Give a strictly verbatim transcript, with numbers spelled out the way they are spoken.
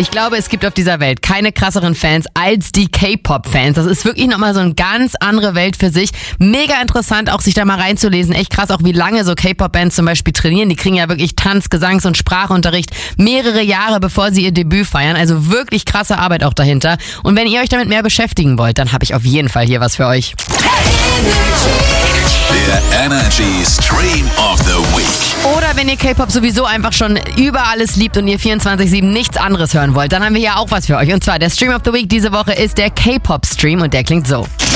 Ich glaube, es gibt auf dieser Welt keine krasseren Fans als die K-Pop-Fans. Das ist wirklich nochmal so eine ganz andere Welt für sich. Mega interessant, auch sich da mal reinzulesen. Echt krass, auch wie lange so K-Pop-Bands zum Beispiel trainieren. Die kriegen ja wirklich Tanz-, Gesangs- und Sprachunterricht mehrere Jahre, bevor sie ihr Debüt feiern. Also wirklich krasse Arbeit auch dahinter. Und wenn ihr euch damit mehr beschäftigen wollt, dann habe ich auf jeden Fall hier was für euch. Der Energy Stream of the Week. Oder wenn ihr K-Pop sowieso einfach schon über alles liebt und ihr vierundzwanzig sieben nichts anderes hören wollt, dann haben wir hier auch was für euch. Und zwar der Stream of the Week diese Woche ist der K-Pop-Stream und der klingt so.